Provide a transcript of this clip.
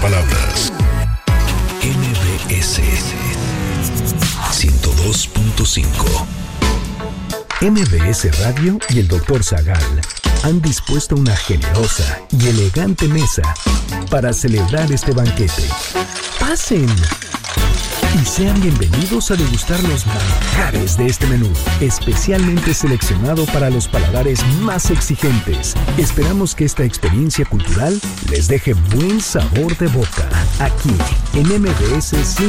palabras. MBS 102.5. MBS Radio y el Dr. Zagal han dispuesto una generosa y elegante mesa para celebrar este banquete. ¡Pasen! Y sean bienvenidos a degustar los manjares de este menú, especialmente seleccionado para los paladares más exigentes. Esperamos que esta experiencia cultural les deje buen sabor de boca, aquí en MBS